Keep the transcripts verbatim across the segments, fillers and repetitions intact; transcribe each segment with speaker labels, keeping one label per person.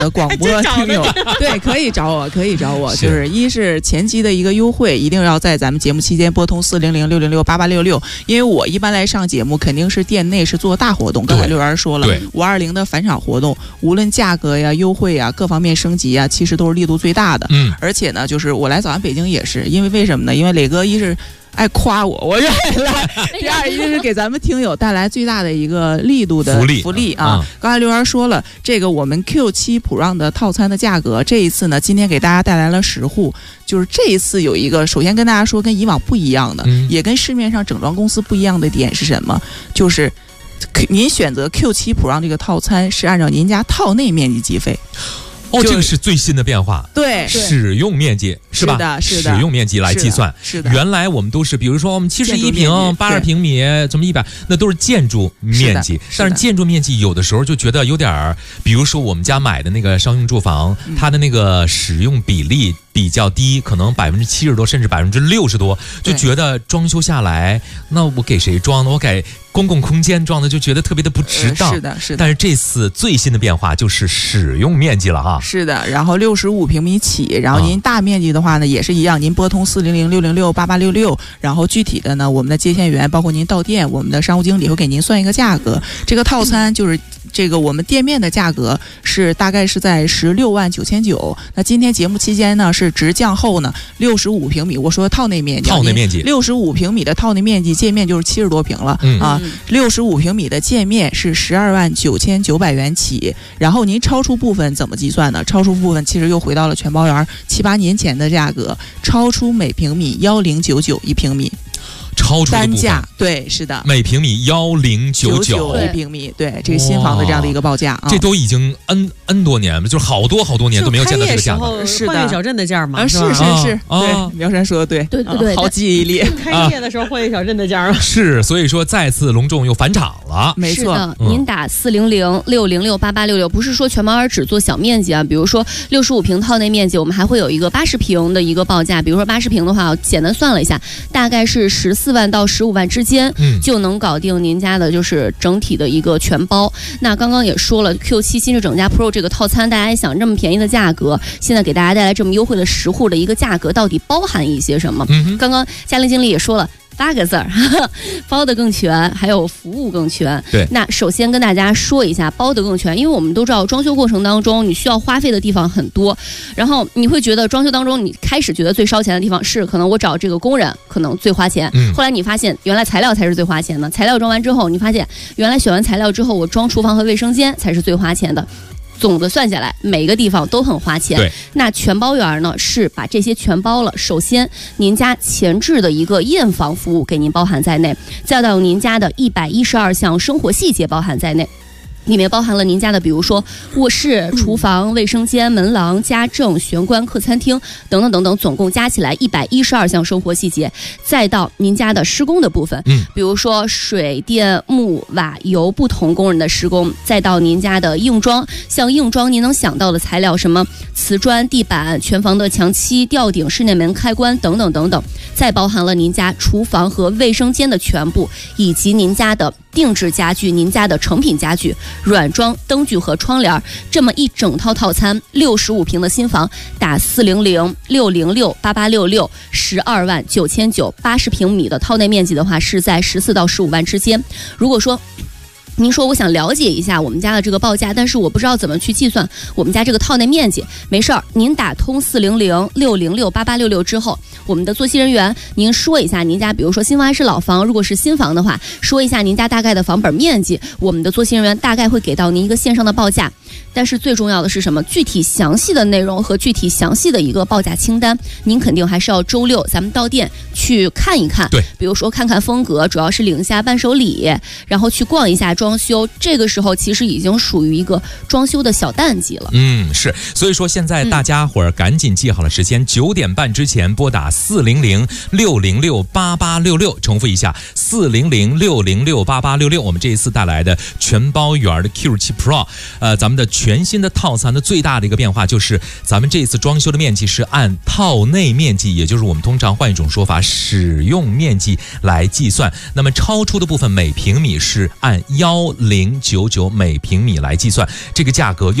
Speaker 1: 的广播听友，对，可以找我，可以找我。就是一是前期的一个优惠，一定要在咱们节目期间拨通四零零六零六八八六六，因为我一般来上节目肯定是店内是做大活动。刚才刘源说了，五二零的返场活动，无论价格呀、优惠呀、各方面升级呀，其实都是力度最大的。嗯，而且呢，就是我来早安北京也是，因为为什么呢？因为磊哥一是爱夸我，我愿意来。第二，一定是给咱们听友带来最大的一个力度的福利福利啊！嗯、刚才刘源说了，这个我们 Q 七 Pro 的套餐的价格，这一次呢，今天给大家带来了十户，就是这一次有一个，首先跟大家说，跟以往不一样的，嗯、也跟市面上整装公司不一样的点是什么？就是您选择 Q 七 Pro 这个套餐是按照您家套内面积计费。
Speaker 2: 哦，这个是最新的变化，
Speaker 1: 对，
Speaker 2: 使用面积是吧？
Speaker 1: 是的，是的，
Speaker 2: 使用面积来计算。
Speaker 1: 是的，
Speaker 2: 原来我们都是，比如说我们七十一平、八十平米，怎么一百，那都是建筑面积。但是建筑面积有的时候就觉得有点，比如说我们家买的那个商用住房，嗯、它的那个使用比例比较低，可能百分之七十多，甚至百分之六十多，就觉得装修下来，那我给谁装呢？我给公共空间装的，就觉得特别的不值当。
Speaker 1: 呃、是的，是的。
Speaker 2: 但是这次最新的变化就是使用面积了哈。
Speaker 1: 是的，然后六十五平米起，然后您大面积的话呢，也是一样，您拨通四零零六零六八八六六，然后具体的呢，我们的接线员包括您到店，我们的商务经理会给您算一个价格。这个套餐就是这个我们店面的价格是大概是在十六万九千九。那今天节目期间呢，是直降后呢六十五平米，我说套内面积，
Speaker 2: 套内面积六
Speaker 1: 十五平米的套内面积，界面就是七十多平了、嗯、啊，六十五平米的界面是十二万九千九百元起。然后您超出部分怎么计算呢？超出部分其实又回到了全包园七八年前的价格，超出每平米幺零九九一平米。
Speaker 2: 超出的
Speaker 1: 单价对，是的，
Speaker 2: 每平米幺零九九
Speaker 1: 一平米，对，这个新房的这样的一个报价，啊、
Speaker 2: 这都已经 n n 多年了，就是好多好多年都没有见到这个价格。
Speaker 3: 是的，换月小镇的价吗？
Speaker 1: 啊，是是是，啊、对，苗山说的对，
Speaker 4: 对对对，
Speaker 1: 好记忆力。
Speaker 3: 开业的时候换月小镇的价吗？
Speaker 2: 是，所以说再次隆重又返场了，
Speaker 1: 没错。
Speaker 4: 是的，您打四零零六零六八八六六，不是说全包园只做小面积啊，比如说六十五平套内面积，我们还会有一个八十平的一个报价，比如说八十平的话，我简单算了一下，大概是十四万到十五万之间，就能搞定您家的就是整体的一个全包。那刚刚也说了 Q 七 新式整家 Pro 这个套餐，大家也想这么便宜的价格，现在给大家带来这么优惠的十户的一个价格，到底包含一些什么？嗯、刚刚嘉玲经理也说了。八个字儿，包的更全，还有服务更全。
Speaker 2: 对，
Speaker 4: 那首先跟大家说一下包的更全，因为我们都知道装修过程当中你需要花费的地方很多，然后你会觉得装修当中你开始觉得最烧钱的地方是可能我找这个工人可能最花钱，嗯、后来你发现原来材料才是最花钱的，材料装完之后你发现原来选完材料之后我装厨房和卫生间才是最花钱的。总的算下来，每个地方都很花钱。
Speaker 2: 对，
Speaker 4: 那全包园呢是把这些全包了。首先，您家前置的一个验房服务给您包含在内，再到您家的一百一十二项生活细节包含在内。里面包含了您家的，比如说卧室、厨房、卫生间、门廊、家政、玄关、客餐厅等等等等，总共加起来一百一十二项生活细节。再到您家的施工的部分，嗯，比如说水电木瓦油不同工人的施工，再到您家的硬装，像硬装您能想到的材料，什么瓷砖、地板、全房的墙漆、吊顶、室内门开关等等等等，再包含了您家厨房和卫生间的全部，以及您家的定制家具、您家的成品家具。软装、灯具和窗帘，这么一整套套餐，六十五平的新房，打四零零六零六八八六六，十二万九千九，八十平米的套内面积的话是在十四到十五万之间。如果说您说我想了解一下我们家的这个报价，但是我不知道怎么去计算我们家这个套内面积，没事儿，您打通四零零六零六八八六六之后，我们的作息人员您说一下您家，比如说新房还是老房，如果是新房的话，说一下您家大概的房本面积，我们的作息人员大概会给到您一个线上的报价。但是最重要的是什么？具体详细的内容和具体详细的一个报价清单，您肯定还是要周六咱们到店去看一看。
Speaker 2: 对，
Speaker 4: 比如说看看风格，主要是领一下伴手礼，然后去逛一下装修。这个时候其实已经属于一个装修的小淡季了。
Speaker 2: 嗯，是。所以说现在大家伙儿赶紧记好了时间，九、嗯、点半之前拨打四零零六零六八八六六。重复一下，四零零六零六八八六六。我们这一次带来的全包圆的 Q 七 Pro， 呃，咱们的全新的套餐的最大的一个变化就是，咱们这一次装修的面积是按套内面积，也就是我们通常换一种说法，使用面积来计算。那么超出的部分每平米是按幺零九九每平米来计算，这个价格又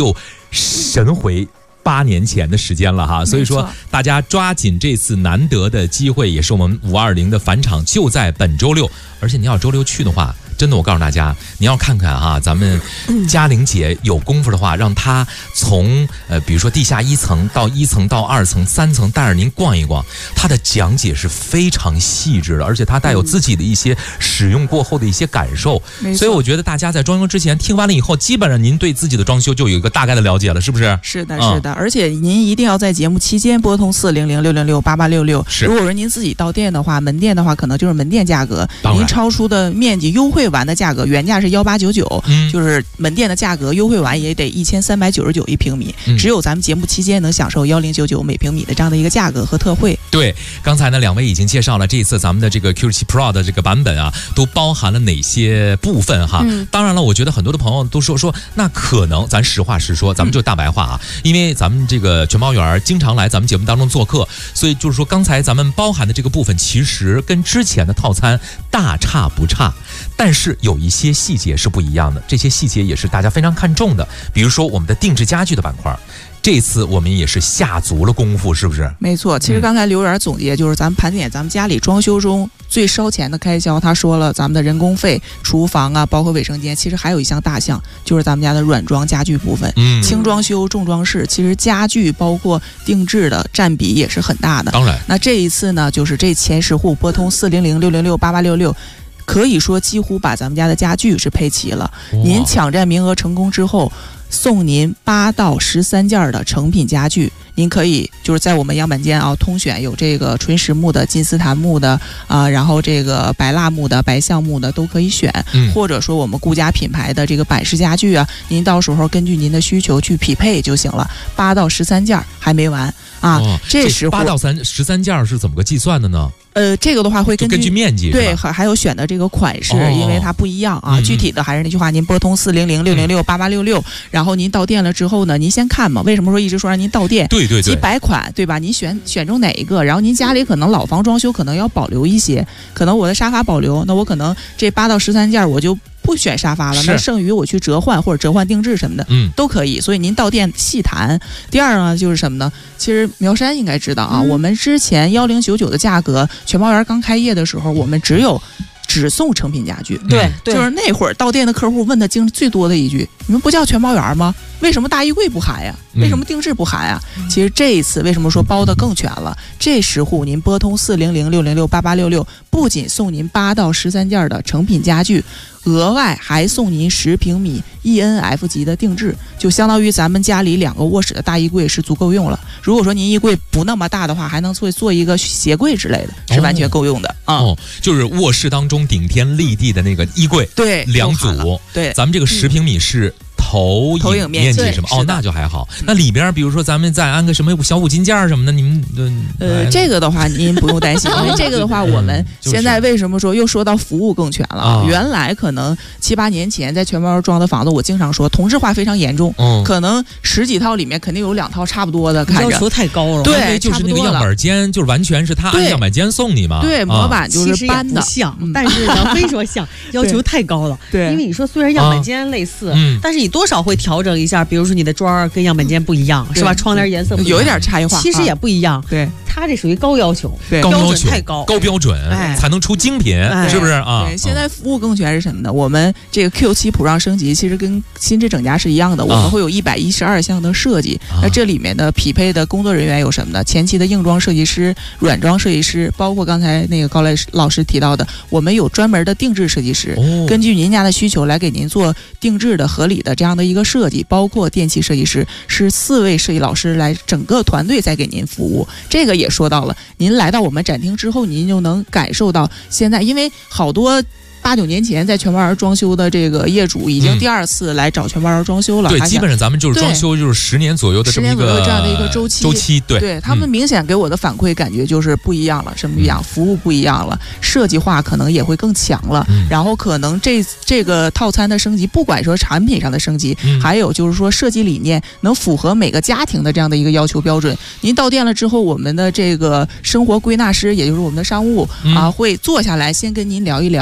Speaker 2: 神回八年前的时间了哈，所以说大家抓紧这次难得的机会，也是我们五二零的返场就在本周六，而且你要周六去的话，真的我告诉大家，你要看看哈，咱们嘉玲姐有功夫的话，让她从呃比如说地下一层到一层到二层三层带着您逛一逛，她的讲解是非常细致的，而且她带有自己的一些使用过后的一些感受，所以我觉得大家在装修之前听完了以后，基本上您对自己的装修就有一个大概的了解了，是不是？
Speaker 1: 是的，是的，嗯、而且您一定要在节目期间拨通四零零六零六八八六六。如果说您自己到店的话，门店的话可能就是门店价格，您超出的面积优惠完的价格，原价是幺八九九，就是门店的价格优惠完也得一千三百九十九一平米、嗯，只有咱们节目期间能享受幺零九九每平米的这样的一个价格和特惠。
Speaker 2: 对，刚才呢两位已经介绍了这一次咱们的这个 Q 七 Pro 的这个版本啊，都包含了哪些部分哈？嗯、当然了，我觉得很多的朋友都说说，那可能咱实话实说，咱们就大白话啊，嗯、因为咱们这个全包园经常来咱们节目当中做客，所以就是说刚才咱们包含的这个部分，其实跟之前的套餐大差不差，但是有一些细节是不一样的，这些细节也是大家非常看重的，比如说我们的定制家具的板块。这次我们也是下足了功夫，是不是？
Speaker 1: 没错，其实刚才刘源总结就是咱们盘点咱们家里装修中最烧钱的开销，他说了咱们的人工费、厨房啊，包括卫生间，其实还有一项大项就是咱们家的软装家具部分。嗯，轻装修、重装饰，其实家具包括定制的占比也是很大的。
Speaker 2: 当然，
Speaker 1: 那这一次呢，就是这前十户拨通四零零六零六八八六六。可以说几乎把咱们家的家具是配齐了。您抢占名额成功之后，送您八到十三件的成品家具。您可以就是在我们样板间啊，通选有这个纯实木的、金丝檀木的啊、呃，然后这个白蜡木的、白橡木的都可以选，嗯、或者说我们顾家品牌的这个百式家具啊，您到时候根据您的需求去匹配就行了。八到十三件还没完啊，哦、这时
Speaker 2: 八到三十三件是怎么个计算的呢？
Speaker 1: 呃，这个的话会根据
Speaker 2: 根据面积，
Speaker 1: 对，还还有选的这个款式，哦、因为它不一样啊。嗯、具体的还是那句话，您拨通四零零六零六八八六六，然后您到店了之后呢，您先看嘛。为什么说一直说让您到店？
Speaker 2: 对对对，
Speaker 1: 几百款对吧？您选选中哪一个？然后您家里可能老房装修可能要保留一些，可能我的沙发保留，那我可能这八到十三件我就不选沙发了，那剩余我去折换或者折换定制什么的，嗯，都可以。所以您到店细谈。第二呢，就是什么呢？其实苗山应该知道啊，嗯、我们之前幺零九九的价格，全包园刚开业的时候，我们只有只送成品家具。
Speaker 3: 对，对
Speaker 1: 就是那会儿到店的客户问的经最多的一句：你们不叫全包园吗？为什么大衣柜不含呀？为什么定制不含呀？嗯、其实这一次为什么说包的更全了？这十户您拨通四零零六零六八八六六，不仅送您八到十三件的成品家具。额外还送您十平米 E N F 级的定制，就相当于咱们家里两个卧室的大衣柜是足够用了。如果说您衣柜不那么大的话，还能做做一个鞋柜之类的，是完全够用的啊、
Speaker 2: 哦嗯。哦，就是卧室当中顶天立地的那个衣柜，
Speaker 1: 对，
Speaker 2: 两组。对，咱们这个十平米是。投
Speaker 1: 投影面
Speaker 2: 积什么？哦，那就还好。那里边比如说咱们再安个什么小五金件什么的，你们
Speaker 1: 呃这个的话您不用担心，因为这个的话我们现在为什么说又说到服务更全了？啊、原来可能七八年前在全包装的房子，我经常说同质化非常严重，嗯、可能十几套里面肯定有两套差不多的，看着
Speaker 3: 要求太高了。
Speaker 1: 对，
Speaker 2: 就是那个样板间，就是完全是他按样板间送你嘛。
Speaker 1: 对，模板就是搬的，
Speaker 3: 像，嗯、但是呢，非说像，要求太高了。
Speaker 1: 对，
Speaker 3: 因为你说虽然样板间类似，啊嗯、但是你多少会调整一下，比如说你的砖跟样板间不一样，是吧？窗帘颜色不一样
Speaker 1: 有一点差异化，
Speaker 3: 其实也不一样。
Speaker 1: 对，
Speaker 3: 它这属于高要求，
Speaker 2: 对，高要求
Speaker 3: 太高，
Speaker 2: 高标准才能出精品，是不是啊？
Speaker 1: 对，现在服务更全是什么呢？我们这个 Q 七 普让升级，其实跟新智整家是一样的，我们会有一百一十二项的设计。那这里面的匹配的工作人员有什么呢？前期的硬装设计师、软装设计师，包括刚才那个高来老师提到的，我们有专门的定制设计师，根据您家的需求来给您做定制的、合理的这样的一个设计，包括电器设计师是四位设计老师来整个团队在给您服务。这个也说到了，您来到我们展厅之后，您就能感受到现在，因为好多八九年前在全包园装修的这个业主已经第二次来找全包园装修了。
Speaker 2: 对，基本上咱们就是装修就是十年左右的这么一个
Speaker 1: 这样的一个周期。
Speaker 2: 周期对，
Speaker 1: 对他们明显给我的反馈感觉就是不一样了，什么不一样？嗯、服务不一样了，设计化可能也会更强了。嗯、然后可能这这个套餐的升级，不管说产品上的升级，嗯、还有就是说设计理念能符合每个家庭的这样的一个要求标准。您到店了之后，我们的这个生活归纳师，也就是我们的商务、嗯、啊，会坐下来先跟您聊一聊您家里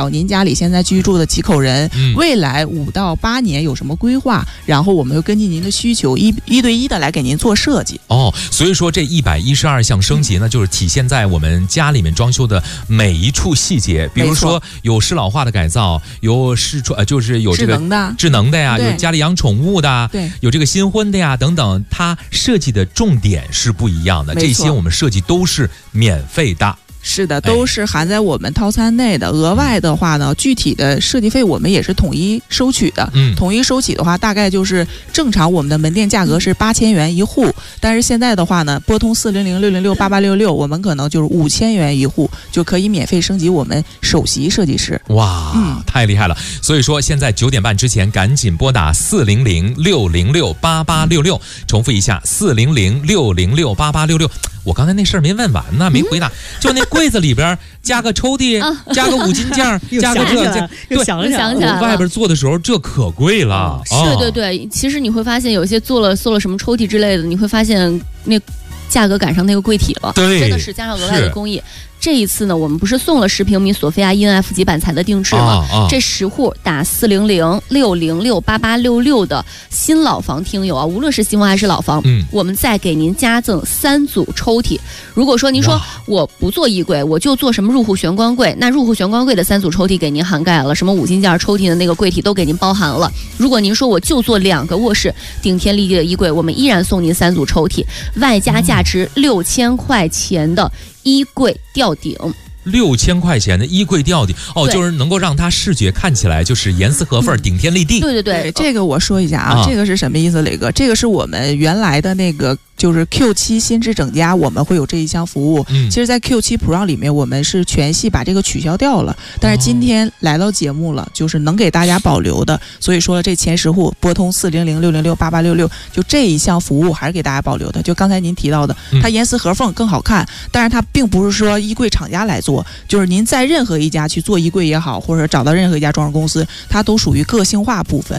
Speaker 1: 里现在居住的几口人，
Speaker 2: 嗯、
Speaker 1: 未来五到八年有什么规划，然后我们会根据您的需求一一对一的来给您做设计。
Speaker 2: 哦，所以说这一百一十二项升级呢，就是体现在我们家里面装修的每一处细节，比如说有适老化的改造，有适呃就是有这个
Speaker 1: 智能的
Speaker 2: 智能的呀，有家里养宠物的，
Speaker 1: 对，
Speaker 2: 有这个新婚的呀等等，它设计的重点是不一样的，这些我们设计都是免费的。
Speaker 1: 是的，都是含在我们套餐内的。额外的话呢，具体的设计费我们也是统一收取的。
Speaker 2: 嗯，
Speaker 1: 统一收取的话，大概就是正常我们的门店价格是八千元一户，但是现在的话呢，拨通四零零六零六八八六六，我们可能就是五千元一户就可以免费升级我们首席设计师。
Speaker 2: 哇，嗯，太厉害了！所以说现在九点半之前赶紧拨打四零零六零六八八六六，重复一下四零零六零六八八六六。我刚才那事儿没问完呢，没回答，就那柜子里边加个抽屉，加个五金架，加个这这，
Speaker 3: 对，想
Speaker 4: 想起来了。
Speaker 2: 外边做的时候这可贵了。
Speaker 4: 对对对，其实你会发现有些做了做了什么抽屉之类的，你会发现那价格赶上那个柜体了，
Speaker 2: 对，
Speaker 4: 真的是加上额外的工艺。这一次呢，我们不是送了十平米索菲亚 E N F 级板材的定制吗？
Speaker 2: 啊啊、
Speaker 4: 这十户打四零零六零六八八六六的新老房听友啊，无论是新房还是老房，
Speaker 2: 嗯，
Speaker 4: 我们再给您加赠三组抽屉。如果说您说我不做衣柜，我就做什么入户玄关柜，那入户玄关柜的三组抽屉给您涵盖了，什么五金件抽屉的那个柜体都给您包含了。如果您说我就做两个卧室顶天立地的衣柜，我们依然送您三组抽屉，外加价值六千块钱的衣柜吊顶。
Speaker 2: 六千块钱的衣柜吊顶哦，就是能够让它视觉看起来就是严丝合缝、嗯、顶天立地。
Speaker 4: 对对对，
Speaker 1: 对这个我说一下啊，啊这个是什么意思，磊哥？这个是我们原来的那个就是 Q 七 新知整家，我们会有这一项服务。
Speaker 2: 嗯，
Speaker 1: 其实，在 Q 七 Pro 里面，我们是全系把这个取消掉了。但是今天来到节目了，就是能给大家保留的。所以说，这前十户拨通四零零六零六八八六六，就这一项服务还是给大家保留的。就刚才您提到的，它严丝合缝更好看，但是它并不是说衣柜厂家来做，就是您在任何一家去做衣柜也好，或者找到任何一家装饰公司，它都属于个性化部分。